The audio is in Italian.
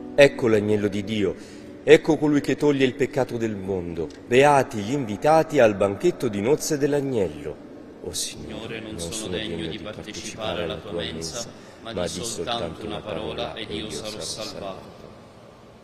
Ecco l'agnello di Dio, ecco colui che toglie il peccato del mondo. Beati gli invitati al banchetto di nozze dell'agnello. O Signore, non sono degno di partecipare alla tua mensa, ma di soltanto una parola ed io sarò salvato.